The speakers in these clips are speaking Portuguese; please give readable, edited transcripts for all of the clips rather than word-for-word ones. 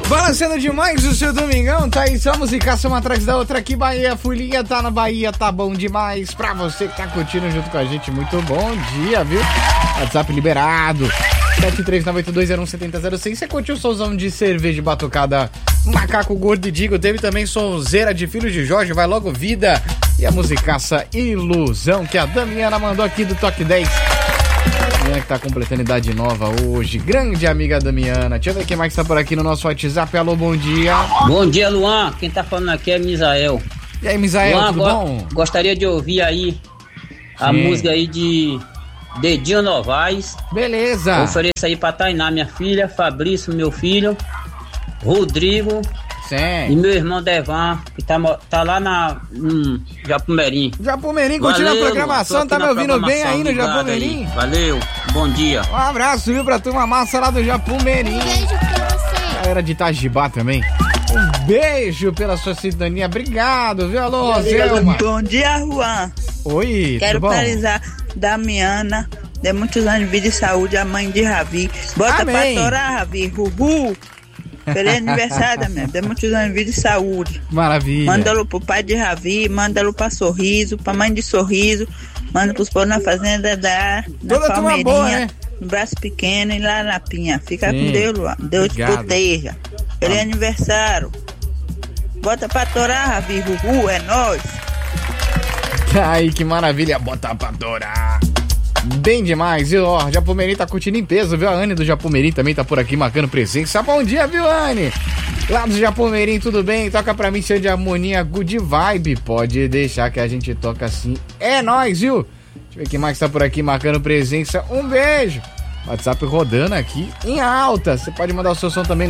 Balançando demais o seu domingão, tá aí só musicação uma atrás da outra aqui, Bahia, Folia, tá na Bahia, tá bom demais. Pra você que tá curtindo junto com a gente, muito bom dia, viu? WhatsApp liberado, 73982017006. Você curtiu o solzão de cerveja batucada, Macaco Gordo e Digo, teve também sonzeira de Filhos de Jorge, vai logo vida. E a musicaça Ilusão, que a Damiana mandou aqui do Toque 10. Damiana que tá completando idade nova hoje. Grande amiga Damiana. Deixa eu ver quem mais tá por aqui no nosso WhatsApp. Alô, bom dia. Bom dia, Luan. Quem tá falando aqui é Misael. E aí, Misael, Luan, tudo bom? Gostaria de ouvir aí a música aí de Dedinho Novaes. Beleza. Ofereço aí pra Tainá, minha filha, Fabrício, meu filho, Rodrigo. Sim. E meu irmão Devan, que tá lá na Japumerim. Japumerim, continua a programação, tá me ouvindo bem aí no Japumerim? Aí. Valeu, bom dia. Um abraço, viu, pra turma massa lá do Japumerim. Beijo pra você. Galera de Itajibá também. Um beijo pela sua cidadania, obrigado, viu? Alô, Roselma. Bom dia, Juan. Oi, Quero tudo bom? paralisar Damiana, de muitos anos de vida e saúde, a mãe de Ravi. Bota Amém. pra torar, Ravi. Ruhu. Feliz aniversário, Damiana. De muitos anos de vida e saúde. Maravilha. Manda-lo pro pai de Ravi, manda-lo pra Sorriso, pra mãe de Sorriso, manda pros povos na fazenda da Toda turma boa, né? Palmeirinha, no Braço Pequeno e lá na Pinha. Fica Sim. com Deus, Luan. Deus Obrigado. te proteja. Feliz aniversário. Bota pra torar, Ravi. Ruhu, é nóis. Ai, que maravilha, bota pra adorar. Bem demais, viu? Ó, Japumerim tá curtindo em peso, viu? A Anne do Japumerim também tá por aqui marcando presença. Bom dia, viu, Anne? Lá do Japumerim, tudo bem? Toca pra mim, cheio de harmonia, good vibe. Pode deixar que a gente toca assim. É nóis, viu? Deixa eu ver quem mais tá por aqui marcando presença. Um beijo. WhatsApp rodando aqui em alta. Você pode mandar o seu som também no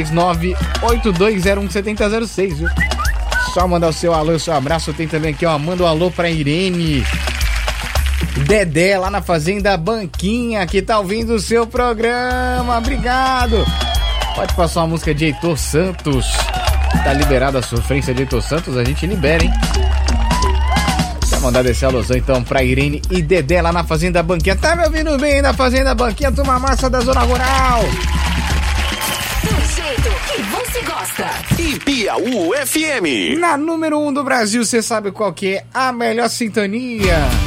739-8201-7006, viu? Só mandar o seu alô, o seu abraço. Tem também aqui, ó, manda um alô pra Irene Dedé, lá na Fazenda Banquinha, que tá ouvindo o seu programa. Obrigado. Pode passar uma música de Heitor Santos. Tá liberada a sofrência de Heitor Santos, a gente libera, hein? Quer mandar esse alôzão, então, pra Irene e Dedé, lá na Fazenda Banquinha. Tá me ouvindo bem na Fazenda Banquinha? Turma massa da Zona Rural. Do jeito que você gosta. E Piauí FM. Na número 1 do Brasil, você sabe qual que é a melhor sintonia?